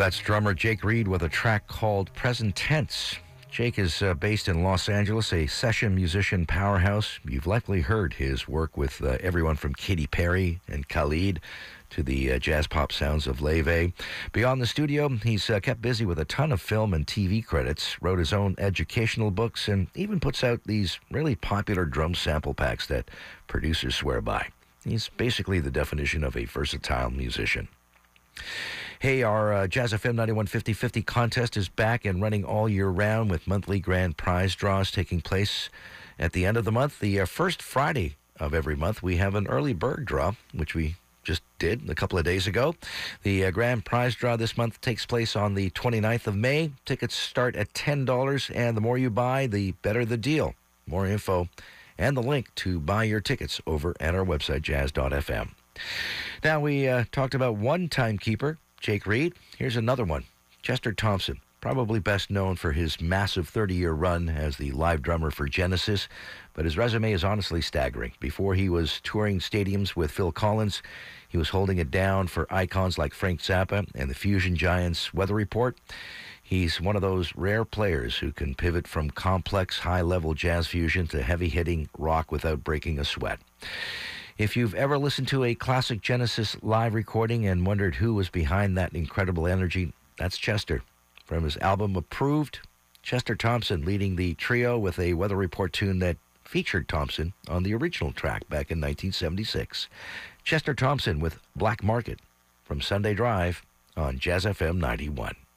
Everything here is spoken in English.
That's drummer Jake Reed with a track called Present Tense. Jake is based in Los Angeles, a session musician powerhouse. You've likely heard his work with everyone from Katy Perry and Khalid to the jazz pop sounds of Leve. Beyond the studio, he's kept busy with a ton of film and TV credits, wrote his own educational books, and even puts out these really popular drum sample packs that producers swear by. He's basically the definition of a versatile musician. Hey, our Jazz FM 91 50/50 contest is back and running all year round with monthly grand prize draws taking place at the end of the month. The first Friday of every month, we have an early bird draw, which we just did a couple of days ago. The grand prize draw this month takes place on the 29th of May. Tickets start at $10, and the more you buy, the better the deal. More info and the link to buy your tickets over at our website, jazz.fm. Now, we talked about one timekeeper, Jake Reed. Here's another one, Chester Thompson, probably best known for his massive 30-year run as the live drummer for Genesis, but his resume is honestly staggering. Before he was touring stadiums with Phil Collins, he was holding it down for icons like Frank Zappa and the fusion giants Weather Report. He's one of those rare players who can pivot from complex, high-level jazz fusion to heavy-hitting rock without breaking a sweat. If you've ever listened to a classic Genesis live recording and wondered who was behind that incredible energy, that's Chester. From his album Approved, Chester Thompson leading the trio with a Weather Report tune that featured Thompson on the original track back in 1976. Chester Thompson with Black Market from Sunday Drive on Jazz FM 91.